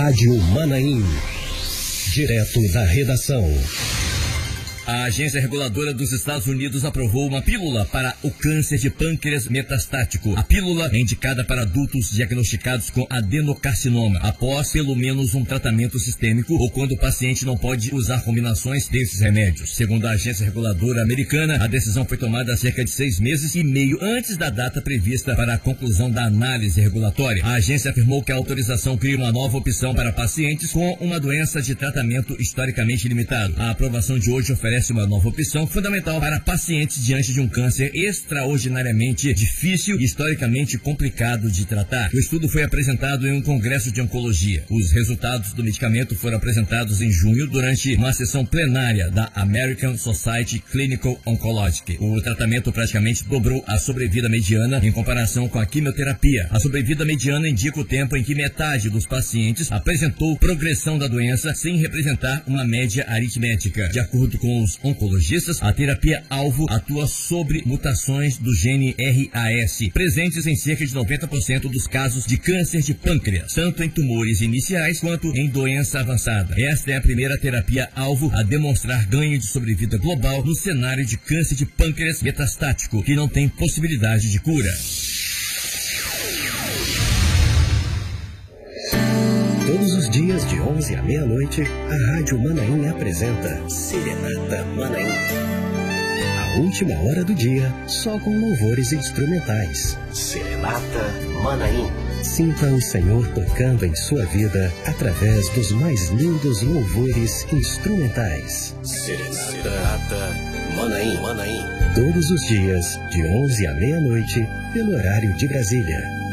Rádio Manaim. Direto da redação. A Agência Reguladora dos Estados Unidos aprovou uma pílula para o câncer de pâncreas metastático. A pílula é indicada para adultos diagnosticados com adenocarcinoma, após pelo menos um tratamento sistêmico ou quando o paciente não pode usar combinações desses remédios. Segundo a Agência Reguladora americana, a decisão foi tomada há cerca de 6 meses e meio antes da data prevista para a conclusão da análise regulatória. A agência afirmou que a autorização cria uma nova opção para pacientes com uma doença de tratamento historicamente limitado. A aprovação de hoje oferece uma nova opção fundamental para pacientes diante de um câncer extraordinariamente difícil e historicamente complicado de tratar. O estudo foi apresentado em um congresso de oncologia. Os resultados do medicamento foram apresentados em junho durante uma sessão plenária da American Society Clinical Oncology. O tratamento praticamente dobrou a sobrevida mediana em comparação com a quimioterapia. A sobrevida mediana indica o tempo em que metade dos pacientes apresentou progressão da doença sem representar uma média aritmética. De acordo com os oncologistas, a terapia-alvo atua sobre mutações do gene RAS, presentes em cerca de 90% dos casos de câncer de pâncreas, tanto em tumores iniciais quanto em doença avançada. Esta é a primeira terapia-alvo a demonstrar ganho de sobrevida global no cenário de câncer de pâncreas metastático, que não tem possibilidade de cura. Todos os dias, de 11 à meia-noite, a Rádio Manaim apresenta Serenata Manaim. A última hora do dia, só com louvores instrumentais. Serenata Manaim. Sinta o Senhor tocando em sua vida através dos mais lindos louvores instrumentais. Serenata Manaim. Todos os dias, de 11 à meia-noite, pelo horário de Brasília.